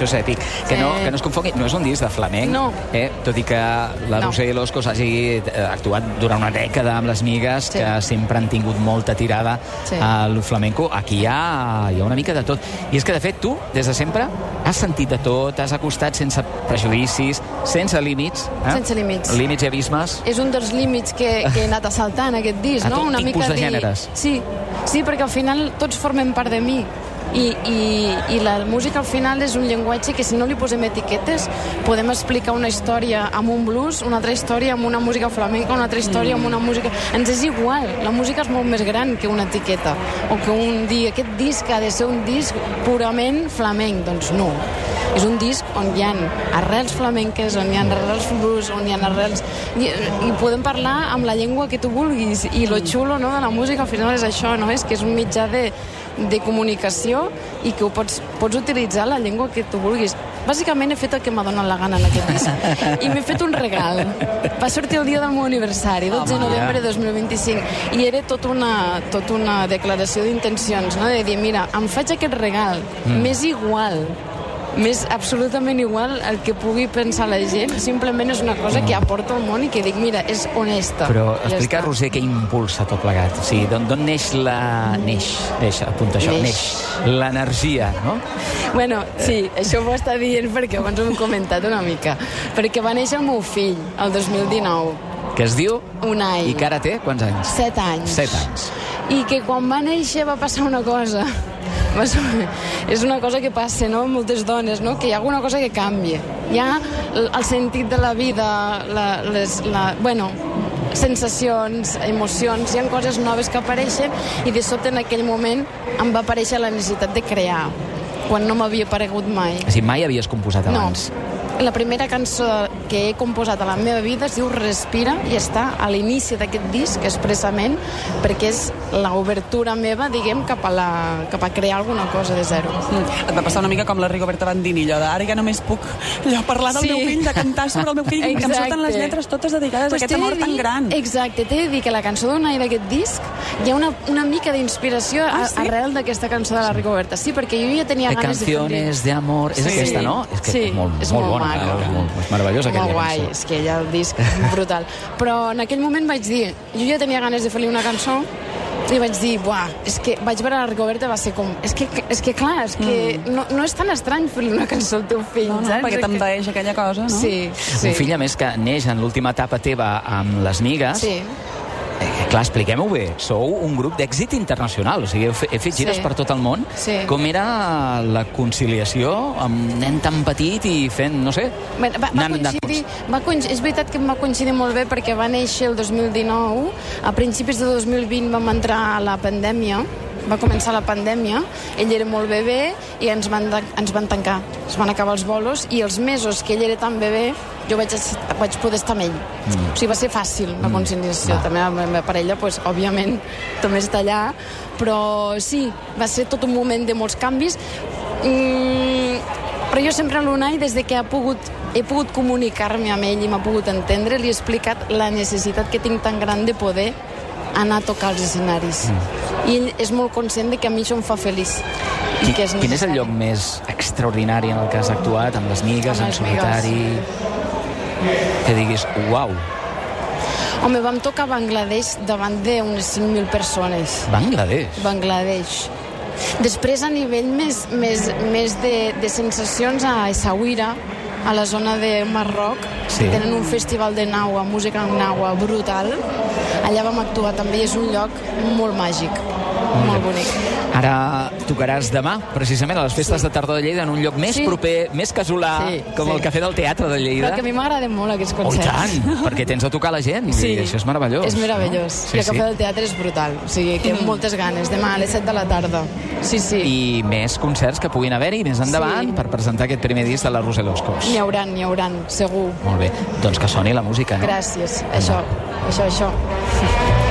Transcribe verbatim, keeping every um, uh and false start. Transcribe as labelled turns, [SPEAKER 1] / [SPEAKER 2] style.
[SPEAKER 1] això és èpic. Que,
[SPEAKER 2] Sí.
[SPEAKER 1] no, que no es confongui, no és un disc de flamenc,
[SPEAKER 2] No.
[SPEAKER 1] eh? Tot i que la
[SPEAKER 2] No.
[SPEAKER 1] Roser i l'Oscos hagi eh, actuat durant una dècada amb les Migues,
[SPEAKER 2] Sí.
[SPEAKER 1] que sempre han tingut molta tirada
[SPEAKER 2] Sí.
[SPEAKER 1] al flamenco. Aquí hi ha, hi ha una mica de tot. I és que, de fet, tu, des de sempre, has sentit de tot, has acostat sense prejudicis, sense límits. Eh?
[SPEAKER 2] Sense límits.
[SPEAKER 1] Límits i abismes.
[SPEAKER 2] És un dels límits que, que he anat assaltant, aquest disc,
[SPEAKER 1] A
[SPEAKER 2] no?
[SPEAKER 1] tot
[SPEAKER 2] Una
[SPEAKER 1] tipus
[SPEAKER 2] mica
[SPEAKER 1] de
[SPEAKER 2] dir-
[SPEAKER 1] gèneres.
[SPEAKER 2] Sí, sí, perquè al final tots formem part de mi. I, i, i la música al final és un llenguatge que si no li posem etiquetes podem explicar una història amb un blues, una altra història amb una música flamenca, una altra història amb una música... Ens és igual, la música és molt més gran que una etiqueta o que un dir, aquest disc ha de ser un disc purament flamenc, doncs no. És un disc on hi ha arrels flamenques, on hi ha arrels blues, on hi ha arrels... I, i podem parlar amb la llengua que tu vulguis, i lo xulo, no, de la música al final és això, no? És que és un mitjà de, de comunicació i que ho pots, pots utilitzar la llengua que tu vulguis. Bàsicament he fet el que m'ha donat la gana en aquest disc. I m'he fet un regal. Va sortir el dia del meu aniversari, dotze de novembre de dos mil vint-i-cinc, i era tot una, tot una declaració d'intencions, no? De dir, mira, em faig aquest regal, mm. m'és igual, m'és absolutament igual el que pugui pensar la gent, simplement és una cosa que aporta al món i que dic, mira, és honesta.
[SPEAKER 1] Però
[SPEAKER 2] Ja
[SPEAKER 1] explica,
[SPEAKER 2] està.
[SPEAKER 1] Roser, què impulsa tot plegat. O sigui, d'on neix la... Neix, neix, apunta això,
[SPEAKER 2] Neix.
[SPEAKER 1] neix l'energia, no?
[SPEAKER 2] Bueno, sí, això ho està dient perquè abans ho hem comentat una mica. Perquè va néixer el meu fill, el dos mil dinou.
[SPEAKER 1] Que es diu...
[SPEAKER 2] Unai.
[SPEAKER 1] I que ara té quants anys?
[SPEAKER 2] Set anys.
[SPEAKER 1] Set anys.
[SPEAKER 2] I que quan va néixer va passar una cosa. Va ser- És una cosa que passa, no?, amb moltes dones, no?, que hi ha alguna cosa que canvia. Hi ha el el sentit de la vida, la, les, la, bueno, sensacions, emocions, hi ha coses noves que apareixen i de sobte en aquell moment em va aparèixer la necessitat de crear, quan no m'havia aparegut mai.
[SPEAKER 1] O sigui, mai havies composat
[SPEAKER 2] No.
[SPEAKER 1] abans.
[SPEAKER 2] La primera cançó que he composat a la meva vida es diu Respira i està a l'inici d'aquest disc expressament perquè és l'obertura meva, diguem, cap a, la, cap a crear alguna cosa de zero.
[SPEAKER 3] Mm. Et va passar una mica com la Rigoberta Bandini, allò de ara ja només puc allò, parlar del
[SPEAKER 2] Sí.
[SPEAKER 3] meu fill, de cantar sobre el meu fill, que em
[SPEAKER 2] Exacte.
[SPEAKER 3] surten les lletres totes dedicades
[SPEAKER 2] Pues
[SPEAKER 3] a aquest
[SPEAKER 2] t'he de
[SPEAKER 3] amor tan
[SPEAKER 2] dir-
[SPEAKER 3] gran.
[SPEAKER 2] Exacte, t'he de dir que la cançó d'Unai d'aquest disc hi ha una, una mica d'inspiració
[SPEAKER 3] Ah,
[SPEAKER 2] a-
[SPEAKER 3] sí?
[SPEAKER 2] arrel d'aquesta cançó de la Rigoberta. Sí, perquè jo ja tenia
[SPEAKER 1] De
[SPEAKER 2] ganes de fer...
[SPEAKER 1] canciones de amor. És
[SPEAKER 2] Sí.
[SPEAKER 1] aquesta, no? És que
[SPEAKER 2] Sí,
[SPEAKER 1] és molt,
[SPEAKER 2] és
[SPEAKER 1] molt,
[SPEAKER 2] molt
[SPEAKER 1] bona.
[SPEAKER 2] maca.
[SPEAKER 1] És molt, és meravellosa
[SPEAKER 2] Molt
[SPEAKER 1] aquella
[SPEAKER 2] guai,
[SPEAKER 1] cançó.
[SPEAKER 2] és que ja el disc brutal. Però en aquell moment vaig dir, jo ja tenia ganes de fer-li una cançó i vaig dir, buah, és que vaig veure la Rigoberta, va ser com, és que, és que clar, és que mm. no, no és tan estrany fer-li una cançó al teu fill,
[SPEAKER 3] No, no,
[SPEAKER 2] saps?
[SPEAKER 3] perquè t'envaeix aquella cosa, no?
[SPEAKER 2] Sí, sí.
[SPEAKER 1] Un fill, a més, que neix en l'última etapa teva amb les Migues.
[SPEAKER 2] Sí.
[SPEAKER 1] Eh, clar, expliquem-ho bé. Sou un grup d'èxit internacional. O sigui, heu, fe, heu fet gires
[SPEAKER 2] Sí.
[SPEAKER 1] per tot el món.
[SPEAKER 2] Sí.
[SPEAKER 1] Com era la conciliació amb un nen tan petit i fent, no sé...
[SPEAKER 2] Bueno, va, va
[SPEAKER 1] anant de
[SPEAKER 2] coincidir, va coincidir, és veritat que em va coincidir molt bé perquè va néixer el dos mil dinou, a principis de dos mil vint vam entrar a la pandèmia, va començar la pandèmia, ell era molt bebè i ens van, de, ens van tancar, es van acabar els bolos i els mesos que ell era tan bebè jo vaig, vaig poder estar amb ell. Mm. O sigui, va ser fàcil la conciliació.
[SPEAKER 1] Ah.
[SPEAKER 2] També la meva parella, pues, òbviament, també està allà, però sí, va ser tot un moment de molts canvis. Mm, però jo sempre a l'Unai, des de que ha pogut, he pogut comunicar-me amb ell i m'ha pogut entendre, li he explicat la necessitat que tinc tan gran de poder anar a tocar els escenaris. Mm. I ell és molt conscient de que a mi això em fa feliç. I
[SPEAKER 1] Qui,
[SPEAKER 2] que és
[SPEAKER 1] quin és el
[SPEAKER 2] necessari.
[SPEAKER 1] lloc més extraordinari en el que has actuat? Amb les Migues,
[SPEAKER 2] Amb
[SPEAKER 1] en
[SPEAKER 2] les
[SPEAKER 1] solitari... Que diguis, uau,
[SPEAKER 2] Home, vam tocar a Bangladesh davant d'unes cinc mil persones.
[SPEAKER 1] Bangladesh.
[SPEAKER 2] Bangladesh. Després, a nivell més, més, més de, de sensacions, a Essaouira, a la zona de Marroc,
[SPEAKER 1] Sí.
[SPEAKER 2] tenen un festival de naua, música en naua brutal. Allà vam actuar també i és un lloc molt màgic, molt, molt bonic.
[SPEAKER 1] Ara tocaràs demà, precisament, a les festes
[SPEAKER 2] Sí.
[SPEAKER 1] de tardor de Lleida, en un lloc més
[SPEAKER 2] Sí.
[SPEAKER 1] proper, més casolà,
[SPEAKER 2] Sí,
[SPEAKER 1] com
[SPEAKER 2] sí.
[SPEAKER 1] el Cafè del Teatre de Lleida.
[SPEAKER 2] Però que a mi m'agraden molt aquests
[SPEAKER 1] Oh, i
[SPEAKER 2] concerts.
[SPEAKER 1] tant, perquè tens de tocar la gent. Vull dir, això és meravellós.
[SPEAKER 2] És meravellós.
[SPEAKER 1] No?
[SPEAKER 2] Sí, I el Cafè del Teatre és brutal. O sigui, que mm. moltes ganes. Demà a les set de la tarda. Sí, sí.
[SPEAKER 1] I més concerts que puguin haver-hi més endavant
[SPEAKER 2] Sí.
[SPEAKER 1] per presentar aquest primer disc de la Roser Loscos.
[SPEAKER 2] N'hi hauran, n'hi hauran, segur.
[SPEAKER 1] Molt bé. Doncs que soni la música, no?
[SPEAKER 2] Gràcies. Això, això, això.